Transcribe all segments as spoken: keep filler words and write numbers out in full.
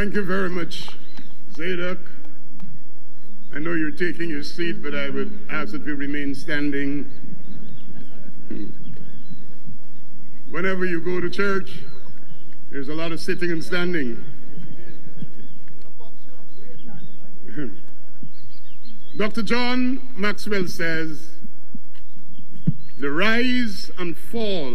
Thank you very much, Zadok. I know you're taking your seat, but I would ask that we remain standing. Whenever you go to church, there's a lot of sitting and standing. Doctor John Maxwell says, the rise and fall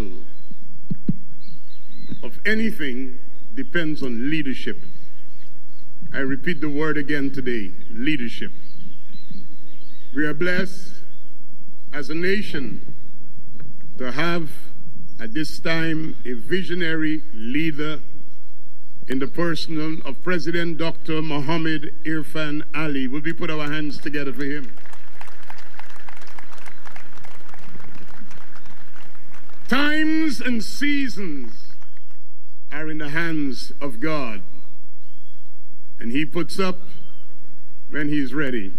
of anything depends on leadership. I repeat the word again today, leadership. We are blessed as a nation to have at this time a visionary leader in the person of President Doctor Muhammad Irfan Ali. Will we put our hands together for him? Times and seasons are in the hands of God, and he puts up when he's ready.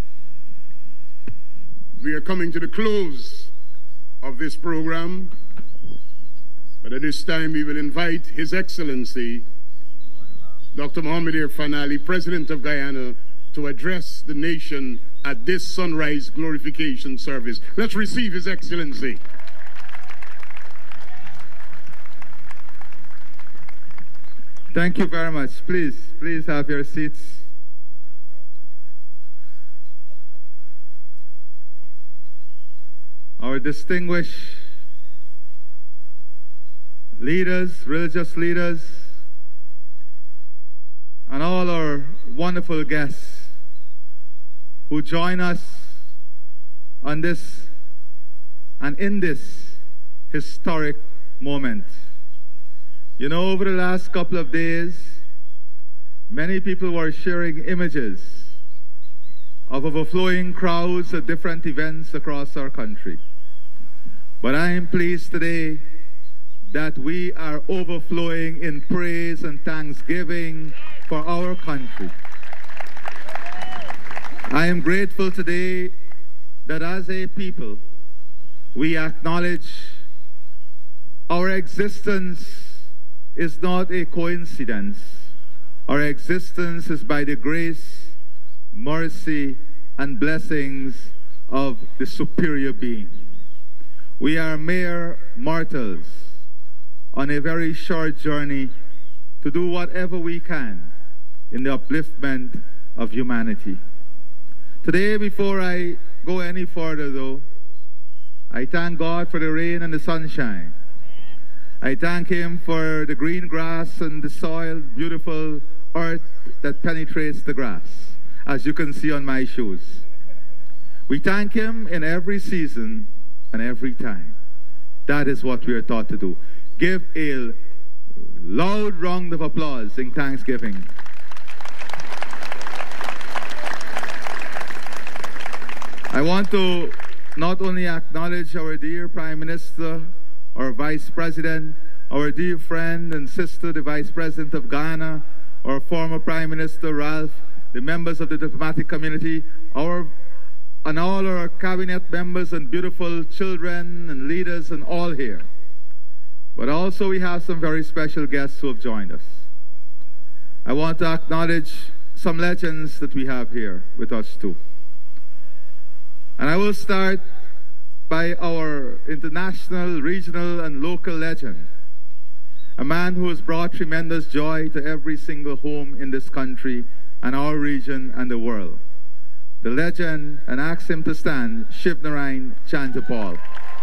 We are coming to the close of this program, but at this time we will invite His Excellency Doctor Muhammad Irfan Ali, President of Guyana, to address the nation at this sunrise glorification service. Let's receive His Excellency. Thank you very much. Please, please have your seats. Our distinguished leaders, religious leaders, and all our wonderful guests who join us on this and in this historic moment. You know, over the last couple of days, many people were sharing images of overflowing crowds at different events across our country. But I am pleased today that we are overflowing in praise and thanksgiving for our country. I am grateful today that as a people, we acknowledge our existence is not a coincidence. Our existence is by the grace, mercy, and blessings of the superior being. We are mere mortals on a very short journey to do whatever we can in the upliftment of humanity. Today, before I go any further though, I thank God for the rain and the sunshine. I thank Him for the green grass and the soil, beautiful earth that penetrates the grass, as you can see on my shoes. We thank Him in every season and every time. That is what we are taught to do. Give a loud round of applause in thanksgiving. I want to not only acknowledge our dear Prime Minister, our Vice President, our dear friend and sister, the Vice President of Ghana, our former Prime Minister Ralph, the members of the diplomatic community, our and all our cabinet members and beautiful children and leaders and all here. But also we have some very special guests who have joined us. I want to acknowledge some legends that we have here with us too. And I will start by our international, regional, and local legend, a man who has brought tremendous joy to every single home in this country and our region and the world. The legend, and ask him to stand, Shivnarine Chandrapal.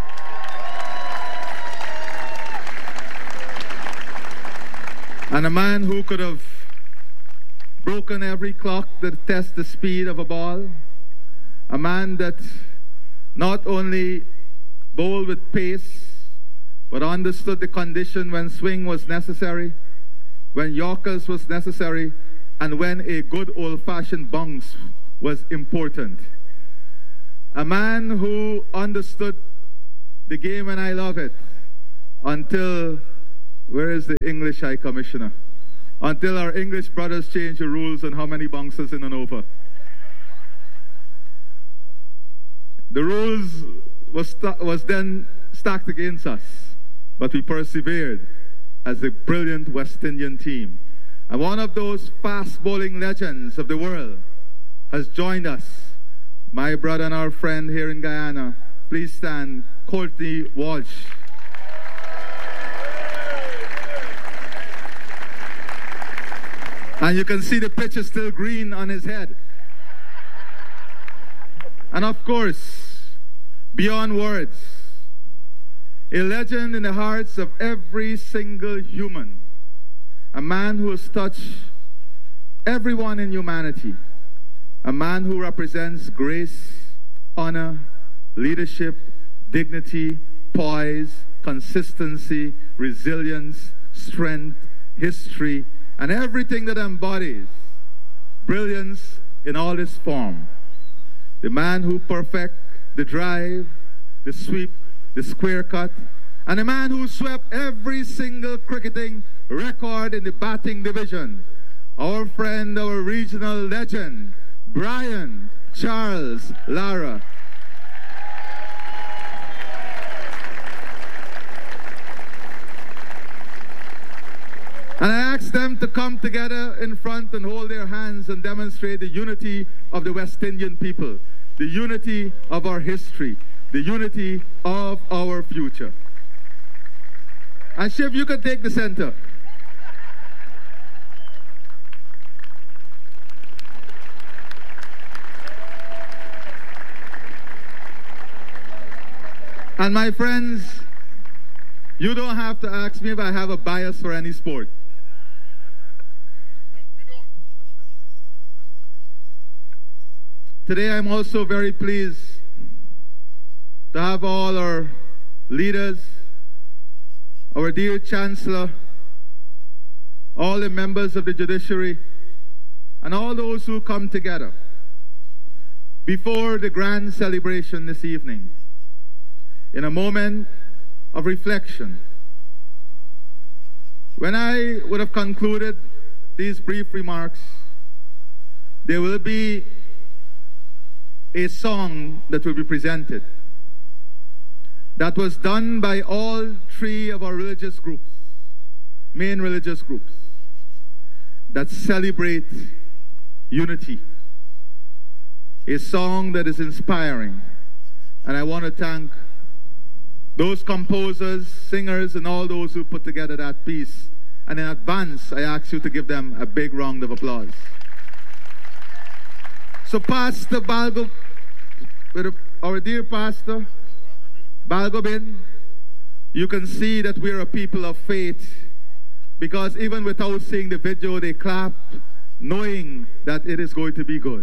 And a man who could have broken every clock that tests the speed of a ball. A man that not only bowled with pace, but understood the condition when swing was necessary, when Yorkers was necessary, and when a good old-fashioned bounce was important. A man who understood the game, and I love it, until, where is the English High Commissioner? Until our English brothers changed the rules on how many bounces in an over. The rules was, was then stacked against us, but we persevered as a brilliant West Indian team. And one of those fast bowling legends of the world has joined us. My brother and our friend here in Guyana. Please stand, Courtney Walsh. And you can see the pitch is still green on his head. And of course, beyond words, a legend in the hearts of every single human. A man who has touched everyone in humanity. A man who represents grace, honor, leadership, dignity, poise, consistency, resilience, strength, history, and everything that embodies brilliance in all its form. The man who perfects the drive, the sweep, the square cut, and the man who swept every single cricketing record in the batting division. Our friend, our regional legend, Brian Charles Lara. And I asked them to come together in front and hold their hands and demonstrate the unity of the West Indian people, the unity of our history, the unity of our future. And Shiv, you can take the center. And my friends, you don't have to ask me if I have a bias for any sport. Today I'm also very pleased to have all our leaders, our dear Chancellor, all the members of the judiciary, and all those who come together before the grand celebration this evening in a moment of reflection. When I would have concluded these brief remarks, there will be a song that will be presented that was done by all three of our religious groups, main religious groups, that celebrate unity. A song that is inspiring. And I want to thank those composers, singers, and all those who put together that piece. And in advance, I ask you to give them a big round of applause. So Pastor Balgo, our dear Pastor Balgobin, you can see that we're a people of faith, because even without seeing the video, they clap, knowing that it is going to be good.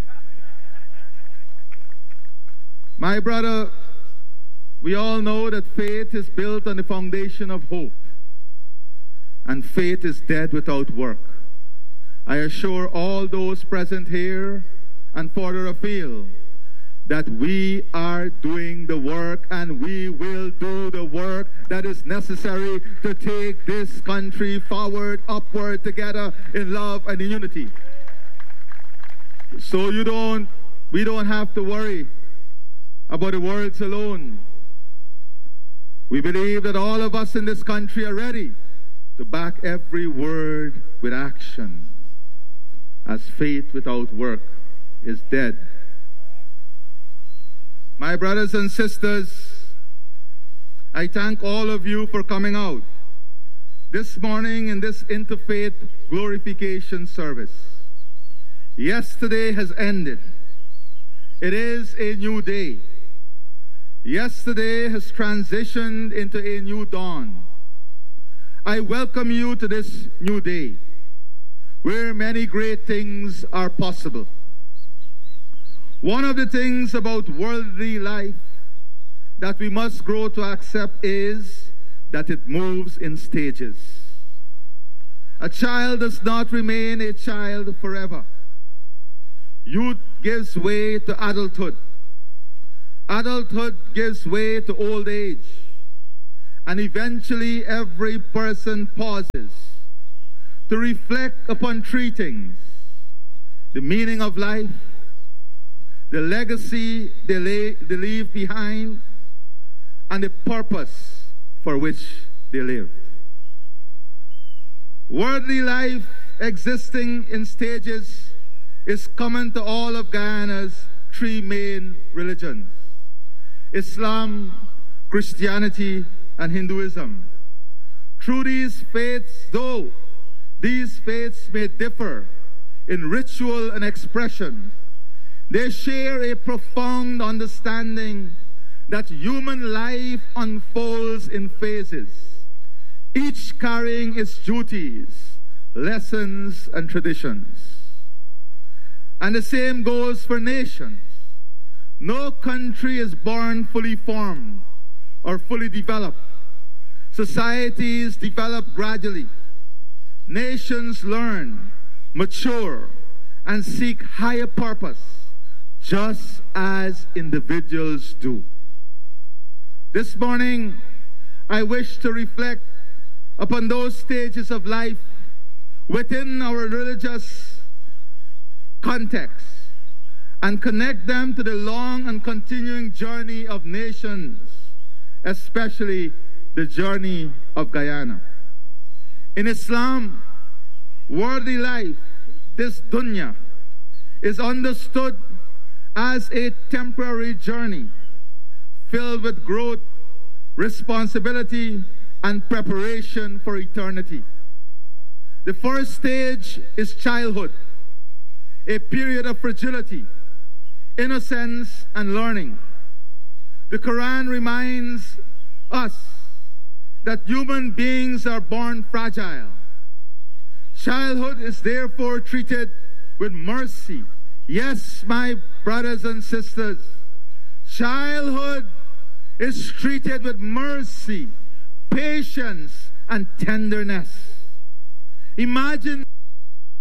My brother, we all know that faith is built on the foundation of hope, and faith is dead without work. I assure all those present here and further afield that we are doing the work, and we will do the work that is necessary to take this country forward, upward, together in love and in unity. So you don't, we don't have to worry about the words alone. We believe that all of us in this country are ready to back every word with action, as faith without work is dead. My brothers and sisters, I thank all of you for coming out this morning in this interfaith glorification service. Yesterday has ended. It is a new day. Yesterday has transitioned into a new dawn. I welcome you to this new day, where many great things are possible. One of the things about worldly life that we must grow to accept is that it moves in stages. A child does not remain a child forever. Youth gives way to adulthood. Adulthood gives way to old age. And eventually every person pauses to reflect upon three things: the meaning of life, the legacy they, lay, they leave behind, and the purpose for which they lived. Worldly life existing in stages, is common to all of Guyana's three main religions: Islam, Christianity, and Hinduism. Through these faiths, though these faiths may differ in ritual and expression, they share a profound understanding that human life unfolds in phases, each carrying its duties, lessons, and traditions. And the same goes for nations. No country is born fully formed or fully developed. Societies develop gradually. Nations learn, mature, and seek higher purpose, just as individuals do. This morning, I wish to reflect upon those stages of life within our religious context and connect them to the long and continuing journey of nations, especially the journey of Guyana. In Islam, worldly life, this dunya, is understood as a temporary journey filled with growth, responsibility, and preparation for eternity. The first stage is childhood, a period of fragility, innocence, and learning. The Quran reminds us that human beings are born fragile. Childhood is therefore treated with mercy. Yes, my brothers and sisters, childhood is treated with mercy, patience, and tenderness. Imagine